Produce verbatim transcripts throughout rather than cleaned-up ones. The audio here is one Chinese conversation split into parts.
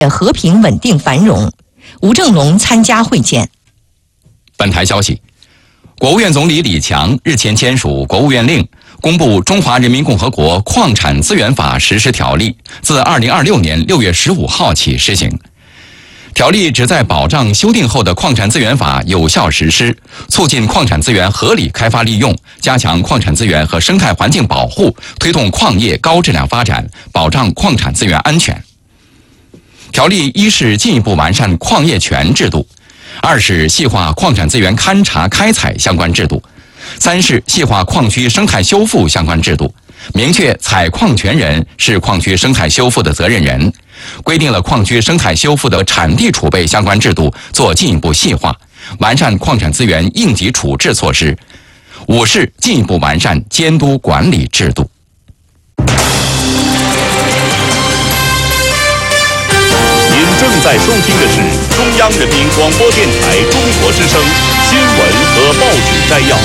和平稳定繁荣。吴正龙参加会见。 本台消息，国务院总理李强日前签署国务院令，公布《中华人民共和国矿产资源法实施条例》，自二零二六年六月十五号起施行。条例旨在保障修订后的矿产资源法有效实施，促进矿产资源合理开发利用，加强矿产资源和生态环境保护，推动矿业高质量发展，保障矿产资源安全。条例一是进一步完善矿业权制度，二是细化矿产资源勘查开采相关制度，三是细化矿区生态修复相关制度，明确采矿权人是矿区生态修复的责任人，规定了矿区生态修复的产地储备相关制度做进一步细化，完善矿产资源应急处置措施。五是进一步完善监督管理制度。 您正在收听的是中央人民广播电台中国之声新闻和报纸摘要。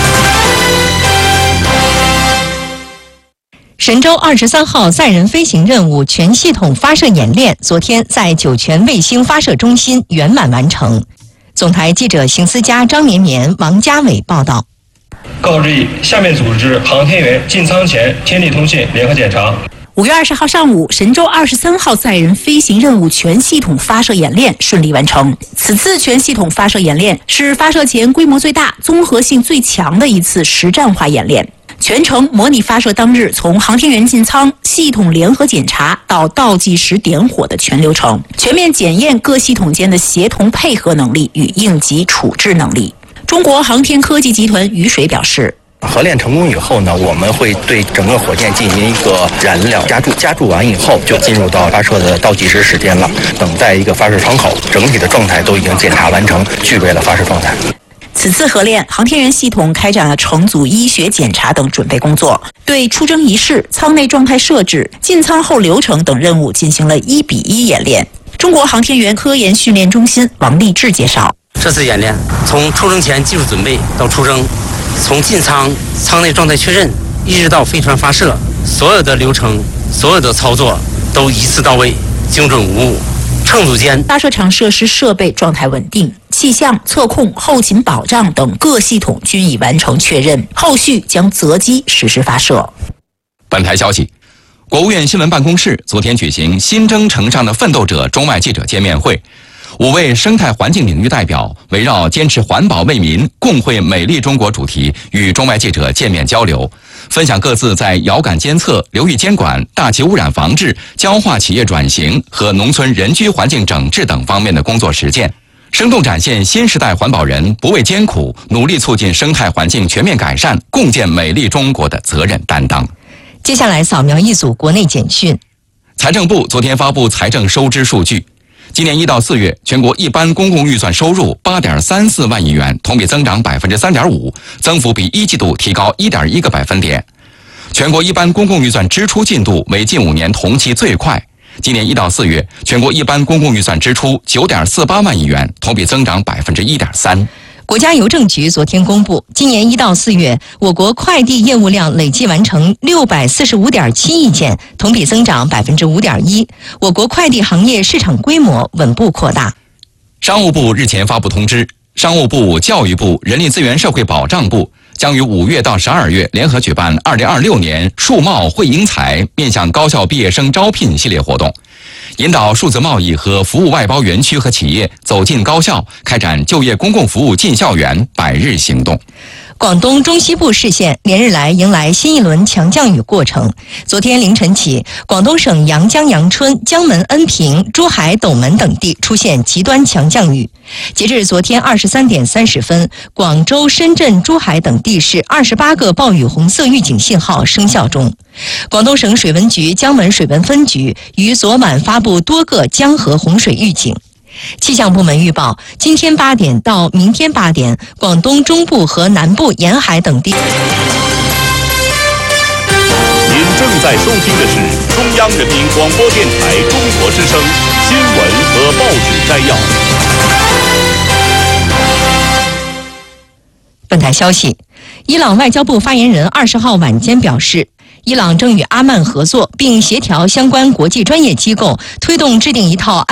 神舟二十三号载人飞行任务全系统发射演练昨天在酒泉卫星发射中心圆满完成。总台记者邢思佳、张绵绵、王家伟报道。 告知以下面组织航天员进舱前天地通信联合检查。 五月二十号上午，神舟二十三号载人飞行任务全系统发射演练顺利完成。此次全系统发射演练是发射前规模最大、综合性最强的一次实战化演练。全程模拟发射当日从航天员进舱、系统联合检查到倒计时点火的全流程，全面检验各系统间的协同配合能力与应急处置能力。中国航天科技集团雨水表示， 合练成功以后呢，我们会对整个火箭进行一个燃料加注，加注完以后就进入到发射的倒计时时间了，等待一个发射窗口，整体的状态都已经检查完成，具备了发射状态。 此次合练，航天员系统开展了乘组医学检查等准备工作，对出征仪式、舱内状态设置、进舱后流程等任务进行了一比一演练。中国航天员科研训练中心王立志介绍， 这次演练从出征前技术准备到出征，从进舱、舱内状态确认，一直到飞船发射，所有的流程、所有的操作都一次到位，精准无误。乘组间发射场设施设备状态稳定，气象、测控、后勤保障等各系统均已完成确认，后续将择机实施发射。 本台消息，国务院新闻办公室昨天举行新征程上的奋斗者中外记者见面会。五位生态环境领域代表围绕坚持环保为民、共绘美丽中国主题与中外记者见面交流，分享各自在遥感监测、流域监管、大气污染防治、焦化企业转型和农村人居环境整治等方面的工作实践，生动展现新时代环保人不畏艰苦、努力促进生态环境全面改善、共建美丽中国的责任担当。 接下来扫描一组国内简讯。 财政部昨天发布财政收支数据。今年一到四月，全国一般公共预算收入八点三四万亿元，同比增长百分之三点五，增幅比一季度提高一点一个百分点。全国一般公共预算支出进度为近五年同期最快。今年一到四月，全国一般公共预算支出九点四八万亿元，同比增长百分之一点三。 国家邮政局昨天公布，今年一到四月，我国快递业务量累计完成六百四十五点七亿件，同比增长百分之五点一。我国快递行业市场规模稳步扩大。 商务部日前发布通知，商务部、教育部、人力资源社会保障部将于五月到十二月联合举办二零二六年数贸惠英才面向高校毕业生招聘系列活动，引导数字贸易和服务外包园区和企业走进高校，开展就业公共服务进校园百日行动。 广东中西部市县连日来迎来新一轮强降雨过程。昨天凌晨起，广东省阳江阳春、江门恩平、珠海斗门等地出现极端强降雨。截至昨天二十三点三十分，广州、深圳、珠海等地市二十八个暴雨红色预警信号生效中。广东省水文局江门水文分局于昨晚发布多个江河洪水预警。气象部门预报，今天八点到明天八点，广东中部和南部沿海等地。 您正在收听的是中央人民广播电台中国之声新闻和报纸摘要。 本台消息，伊朗外交部发言人二十号晚间表示， 伊朗正与阿曼合作，并协调相关国际专业机构，推动制定一套